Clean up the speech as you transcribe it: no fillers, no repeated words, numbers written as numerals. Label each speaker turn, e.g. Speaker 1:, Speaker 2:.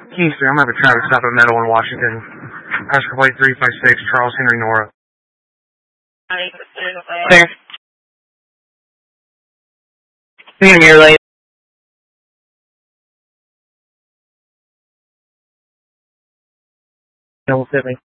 Speaker 1: Kingston, I'm having traffic stop at Meadow in Washington. Oscar plate 356, Charles Henry Nora.
Speaker 2: Clear. See him here late. Don't hit me.